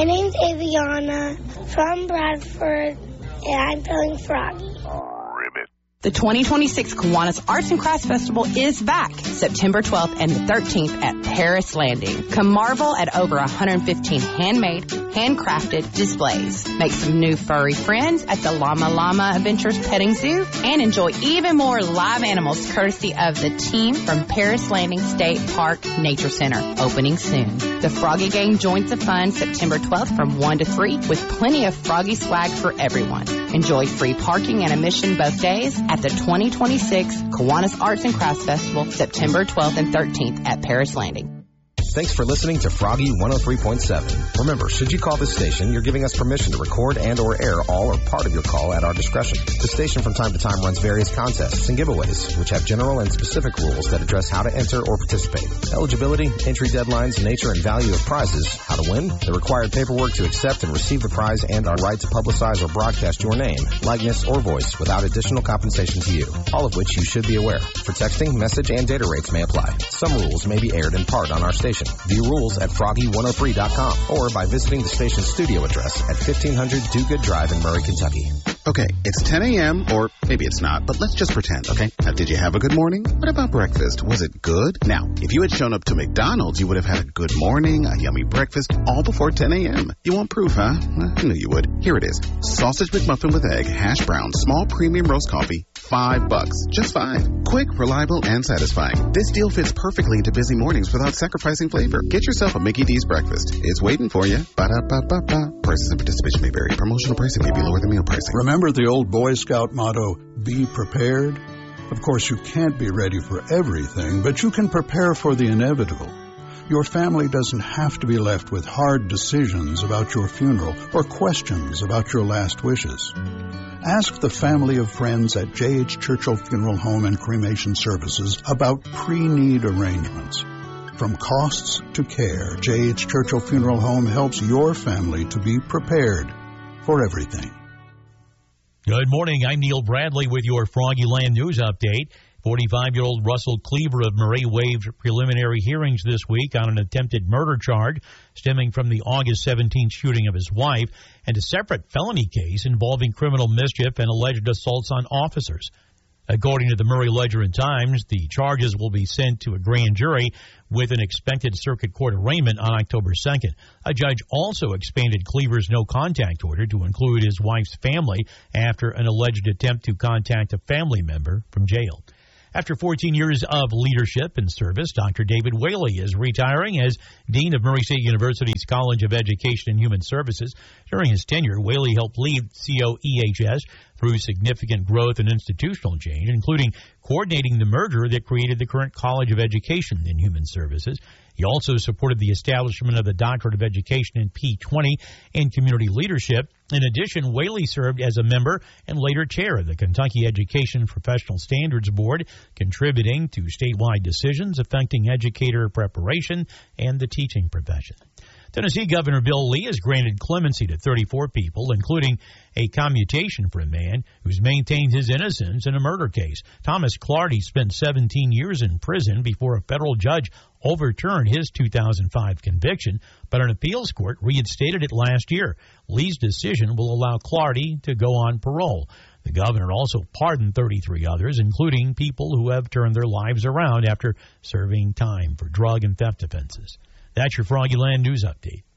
name's Aviana from Bradford, and I'm feeling froggy. The 2026 Kiwanis Arts and Crafts Festival is back September 12th and the 13th at Paris Landing. Come marvel at over 115 handmade, handcrafted displays. Make some new furry friends at the Llama Llama Adventures Petting Zoo and enjoy even more live animals courtesy of the team from Paris Landing State Park Nature Center, opening soon. The Froggy Gang joins the fun September 12th from 1 to 3 with plenty of Froggy swag for everyone. Enjoy free parking and admission both days at the 2026 Kiwanis Arts and Crafts Festival, September 12th and 13th at Paris Landing. Thanks for listening to Froggy 103.7. Remember, should you call this station, you're giving us permission to record and or air all or part of your call at our discretion. The station from time to time runs various contests and giveaways, which have general and specific rules that address how to enter or participate. Eligibility, entry deadlines, nature and value of prizes, how to win, the required paperwork to accept and receive the prize, and our right to publicize or broadcast your name, likeness, or voice without additional compensation to you, all of which you should be aware. For texting, message, and data rates may apply. Some rules may be aired in part on our station. View rules at froggy103.com or by visiting the station's studio address at 1500 Do Good Drive in Murray, Kentucky. Okay, it's 10 a.m., or maybe it's not, but let's just pretend, okay? Now, did you have a good morning? What about breakfast? Was it good? Now, if you had shown up to McDonald's, you would have had a good morning, a yummy breakfast, all before 10 a.m. You want proof, huh? I knew you would. Here it is. Sausage McMuffin with egg, hash brown, small premium roast coffee, $5. Just $5. Quick, reliable, and satisfying. This deal fits perfectly into busy mornings without sacrificing flavor. Get yourself a Mickey D's breakfast. It's waiting for you. Ba-da-ba-ba-ba. Prices and participation may vary. Promotional pricing may be lower than meal pricing. Remember the old Boy Scout motto, be prepared? Of course, you can't be ready for everything, but you can prepare for the inevitable. Your family doesn't have to be left with hard decisions about your funeral or questions about your last wishes. Ask the family of friends at J.H. Churchill Funeral Home and Cremation Services about pre-need arrangements. From costs to care, J.H. Churchill Funeral Home helps your family to be prepared for everything. Good morning. I'm Neil Bradley with your Froggy Land News Update. 45-year-old Russell Cleaver of Murray waived preliminary hearings this week on an attempted murder charge stemming from the August 17th shooting of his wife and a separate felony case involving criminal mischief and alleged assaults on officers. According to the Murray Ledger and Times, the charges will be sent to a grand jury with an expected circuit court arraignment on October 2nd. A judge also expanded Cleaver's no-contact order to include his wife's family after an alleged attempt to contact a family member from jail. After 14 years of leadership and service, Dr. David Whaley is retiring as Dean of Murray State University's College of Education and Human Services. During his tenure, Whaley helped lead COEHS through significant growth and institutional change, including coordinating the merger that created the current College of Education and Human Services. He also supported the establishment of the Doctorate of Education in P20 and Community Leadership. In addition, Whaley served as a member and later chair of the Kentucky Education Professional Standards Board, contributing to statewide decisions affecting educator preparation and the teaching profession. Tennessee Governor Bill Lee has granted clemency to 34 people, including a commutation for a man who's maintained his innocence in a murder case. Thomas Clardy spent 17 years in prison before a federal judge overturned his 2005 conviction, but an appeals court reinstated it last year. Lee's decision will allow Clardy to go on parole. The governor also pardoned 33 others, including people who have turned their lives around after serving time for drug and theft offenses. That's your Froggy Land News Update.